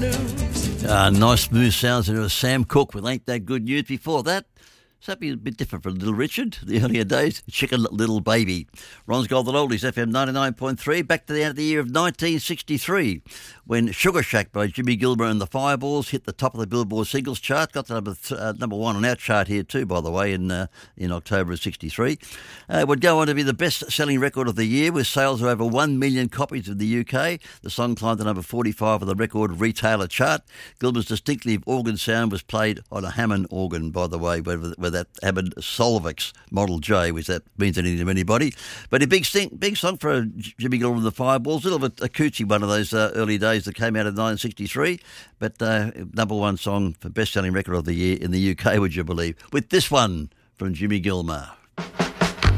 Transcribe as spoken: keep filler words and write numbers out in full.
news. Uh, nice smooth sounds. It was Sam Cooke with Ain't That Good News. Before that, something a bit different from Little Richard, the earlier days, Chicken Little Baby. Ron's Golden Oldies, F M ninety-nine point three, back to the end of the year of nineteen sixty-three, when Sugar Shack by Jimmy Gilmer and the Fireballs hit the top of the Billboard singles chart. Got to number, th- uh, number one on our chart here too, by the way, in uh, in October of sixty-three. Uh, it would go on to be the best-selling record of the year with sales of over one million copies in the U K. The song climbed to number forty-five on the record retailer chart. Gilmer's distinctive organ sound was played on a Hammond organ, by the way, whether, whether that Hammond Solvex Model J, which that means anything to anybody. But a big sting, big song for Jimmy Gilmer and the Fireballs. A little bit a coochie one of those uh, early days that came out of nineteen sixty-three. But uh, number one song for best-selling record of the year in the U K, would you believe? With this one from Jimmy Gilmer.